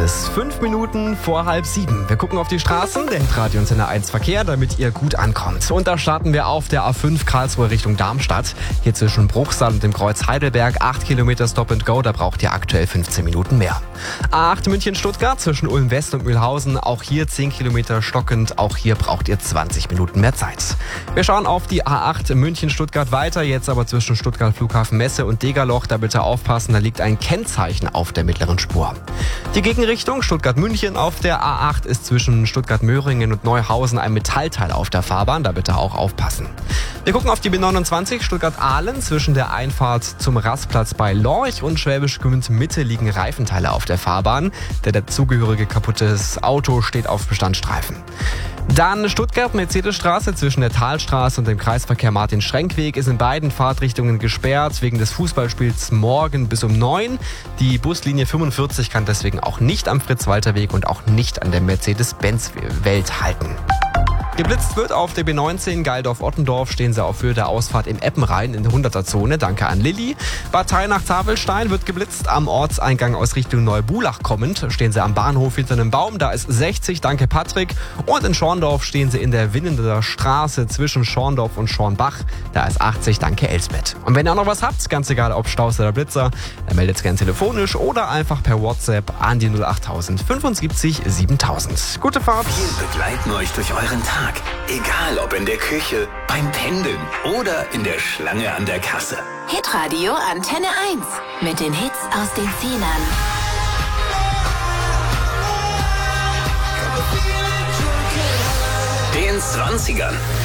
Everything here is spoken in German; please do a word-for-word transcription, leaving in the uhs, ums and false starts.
es fünf Minuten vor halb sieben. Wir gucken auf die Straßen, der Hitradio und Sender eins Verkehr, damit ihr gut ankommt. Und da starten wir auf der A fünf Karlsruhe Richtung Darmstadt. Hier zwischen Bruchsal und dem Kreuz Heidelberg, acht Kilometer Stop and Go, da braucht ihr aktuell fünfzehn Minuten mehr. A acht München-Stuttgart zwischen Ulm West und Mühlhausen, auch hier zehn Kilometer stockend, auch hier braucht ihr zwanzig Minuten mehr Zeit. Wir schauen auf die A acht München-Stuttgart weiter, jetzt aber zwischen Stuttgart Flughafen Messe und Degerloch, da bitte aufpassen, da liegt ein Kennzeichen auf der mittleren Spur. Die Gegenrichtung Stuttgart-München auf der A acht ist zwischen Stuttgart-Möhringen und Neuhausen ein Metallteil auf der Fahrbahn, da bitte auch aufpassen. Wir gucken auf die B neunundzwanzig Stuttgart-Ahlen. Zwischen der Einfahrt zum Rastplatz bei Lorch und Schwäbisch Gmünd Mitte liegen Reifenteile auf der Fahrbahn. Der dazugehörige kaputtes Auto steht auf Bestandsstreifen. Dann Stuttgart-Mercedesstraße zwischen der Talstraße und dem Kreisverkehr Martin-Schrenk-Weg ist in beiden Fahrtrichtungen gesperrt wegen des Fußballspiels morgen bis um neun. Die Buslinie fünfundvierzig kann deswegen auch nicht am Fritz-Walter-Weg und auch nicht an der Mercedes-Benz-Welt halten. Geblitzt wird auf der B neunzehn Geildorf-Ottendorf, stehen sie auf Höhe der Ausfahrt im Eppenrhein in der hunderter-Zone. Danke an Lilly. Bad nach Tavelstein wird geblitzt am Ortseingang aus Richtung Neubulach kommend. Stehen sie am Bahnhof hinter einem Baum, da ist sechzig, danke Patrick. Und in Schorndorf stehen sie in der Winnender Straße zwischen Schorndorf und Schornbach. Da ist achtzig, danke Elsbeth. Und wenn ihr auch noch was habt, ganz egal ob Staus oder Blitzer, dann meldet es gerne telefonisch oder einfach per WhatsApp an die null acht null null fünfundsiebzig siebentausend. Gute Fahrt! Wir begleiten euch durch euren Tag. Egal ob in der Küche, beim Pendeln oder in der Schlange an der Kasse. Hitradio Antenne eins mit den Hits aus den Zehnern. Den zwanzigern